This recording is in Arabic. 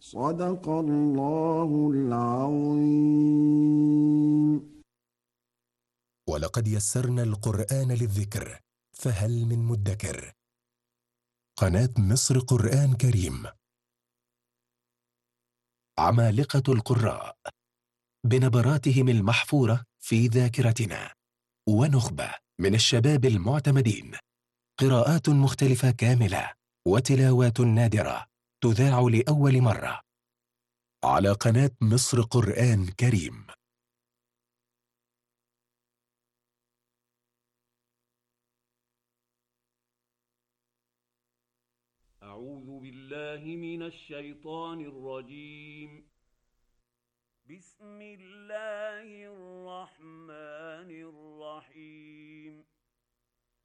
صدق الله العظيم. ولقد يسرنا القرآن للذكر فهل من مدكر. قناة مصر قرآن كريم. عمالقة القراء بنبراتهم المحفورة في ذاكرتنا، ونخبة من الشباب المعتمدين، قراءات مختلفة كاملة وتلاوات نادرة تذاع لأول مرة على قناة مصر قرآن كريم. أعوذ بالله من الشيطان الرجيم. بسم الله الرحمن الرحيم.